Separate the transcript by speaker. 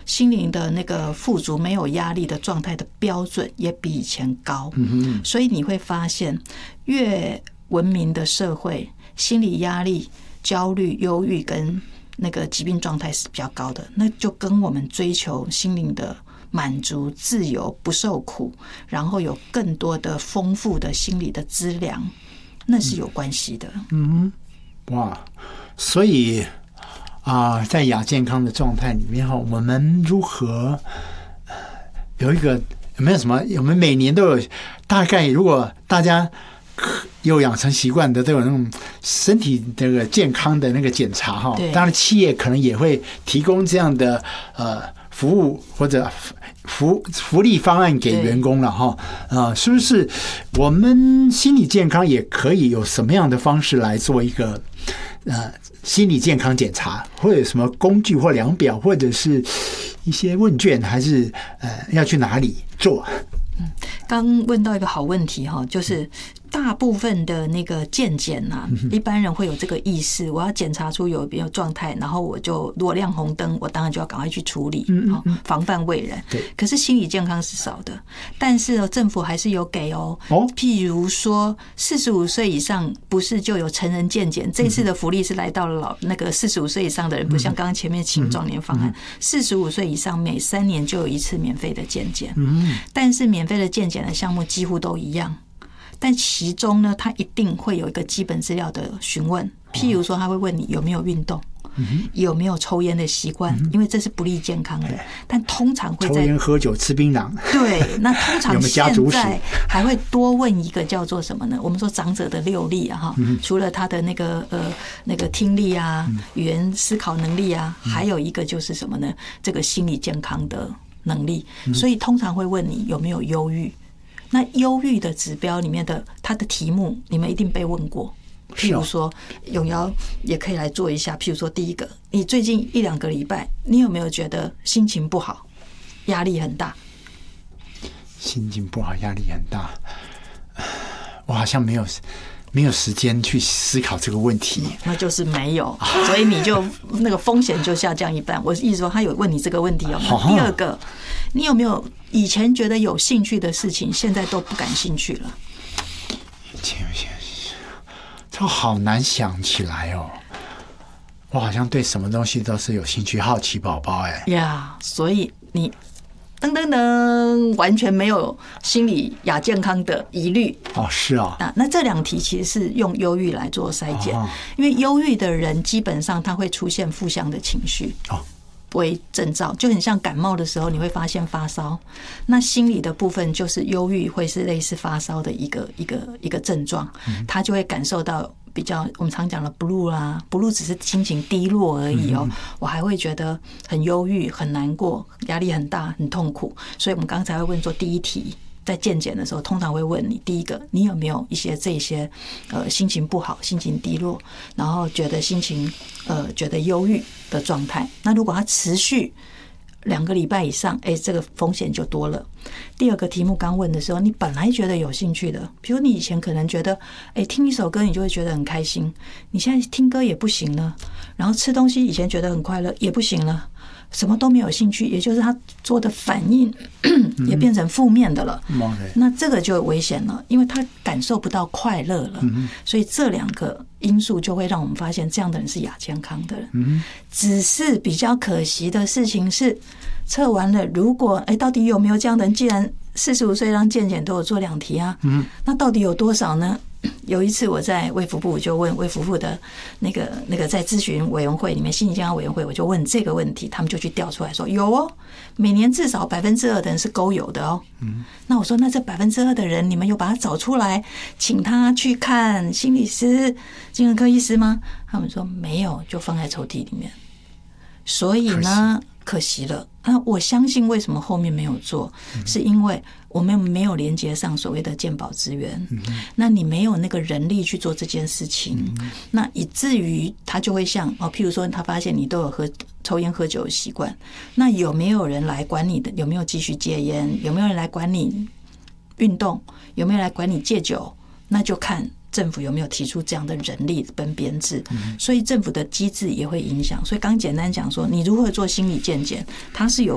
Speaker 1: 心灵的那个富足、没有压力的状态的标准也比以前高。所以你会发现，越文明的社会，心理压力、焦虑、忧郁跟那个疾病状态是比较高的，那就跟我们追求心灵的满足、自由、不受苦，然后有更多的丰富的心理的资粮，那是有关系的。
Speaker 2: 哇，所以在亚健康的状态里面我们如何有一个有没有什么？我们每年都有大概，如果大家有养成习惯的，都有那种身体这个健康的那个检查哈。当然，企业可能也会提供这样的服务或者福利方案给员工了哈。是不是我们心理健康也可以有什么样的方式来做一个心理健康检查，或者有什么工具或量表，或者是一些问卷，还是要去哪里做？
Speaker 1: 刚问到一个好问题哈，就是大部分的那个健检啊，一般人会有这个意识，我要检查出有没有状态，然后我就如果亮红灯，我当然就要赶快去处理，防范未然。可是心理健康是少的，但是政府还是有给譬如说45岁以上，不是就有成人健检？这次的福利是来到了那个45岁以上的人，不像刚刚前面青壮年方案，45岁以上每3年就有一次免费的健检，但是免费的健检的项目几乎都一样。但其中呢，它一定会有一个基本资料的询问，譬如说，他会问你有没有运动，有没有抽烟的习惯，因为这是不利健康的。但通常会在
Speaker 2: 抽烟、喝酒、吃槟榔。
Speaker 1: 对，那通常现在还会多问一个叫做什么呢？我们说长者的6力啊，除了他的那个听力啊、语言思考能力啊，还有一个就是什么呢？这个心理健康的能力。所以通常会问你有没有忧郁。那忧郁的指标里面的它的题目，你们一定被问过。譬如说，永尧也可以来做一下。譬如说，第一个，你最近1-2个礼拜，你有没有觉得心情不好，压力很大？
Speaker 2: 心情不好，压力很大，我好像没有时间去思考这个问题。
Speaker 1: 那就是没有，所以你就那个风险就下降一半。我意思说，他有问你这个问题哦。第二个，你有没有以前觉得有兴趣的事情，现在都不感兴趣了？
Speaker 2: 这好难想起来哦。我好像对什么东西都是有兴趣，好奇宝宝
Speaker 1: 呀，所以你噔噔噔，完全没有心理亚健康的疑虑
Speaker 2: 是啊。
Speaker 1: 那这2题其实是用忧郁来做筛检，因为忧郁的人基本上他会出现负向的情绪为征兆，就很像感冒的时候你会发现发烧，那心理的部分就是忧郁会是类似发烧的一个症状，他就会感受到比较我们常讲的 blue 啦 ，blue 只是心情低落而已我还会觉得很忧郁、很难过、压力很大、很痛苦，所以我们刚才会问说第一题。在健检的时候，通常会问你第一个，你有没有一些这些心情不好、心情低落，然后觉得心情觉得忧郁的状态。那如果它持续2个礼拜以上，这个风险就多了。第二个题目刚问的时候，你本来觉得有兴趣的，比如你以前可能觉得听一首歌你就会觉得很开心，你现在听歌也不行了，然后吃东西以前觉得很快乐也不行了。什么都没有兴趣，也就是他做的反应也变成负面的了。那这个就危险了，因为他感受不到快乐了。所以这2个因素就会让我们发现这样的人是亚健康的人。只是比较可惜的事情是，测完了，如果到底有没有这样的人？既然45岁让健检都有做2题啊，那到底有多少呢？有一次我在卫福部就问卫福部的那个在咨询委员会里面，心理健康委员会，我就问这个问题，他们就去调出来说有每年至少2%的人是勾有的那我说那这2%的人，你们有把他找出来，请他去看心理师、精神科医师吗？他们说没有，就放在抽屉里面。所以呢，可惜了。那我相信为什么后面没有做，是因为我们没有连接上所谓的健保资源，那你没有那个人力去做这件事情，那以至于他就会像譬如说他发现你都有抽烟喝酒的习惯，那有没有人来管你的？有没有继续戒烟？有没有人来管你运动？有没有来管你戒酒？那就看政府有没有提出这样的人力跟编制，所以政府的机制也会影响。所以刚简单讲说，你如何做心理健检，它是有